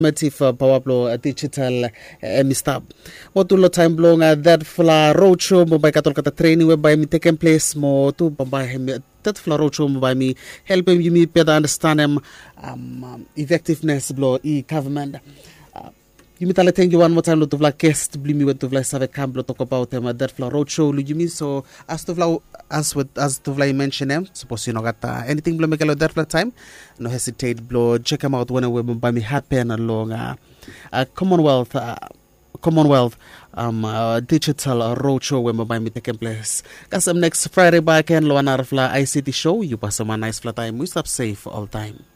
For Pawablo digital mistab. Mo tulo time blong that fla roadshow mo by katol kata training whereby me taking place mo to by him that fla roadshow mo by me helping you me better understand effectiveness blow e government. You me tell thank you one more time to vla guest bli me to vla save camblo talk about them that fla roadshow lu you me so as to vla mention them suppose you know got anything blow make that fla time no hesitate blow check them out when we by me happen along Commonwealth digital roadshow when by me taking place. Cause next Friday back and lo another fla ICT show you pass a nice fla time we stop safe all time.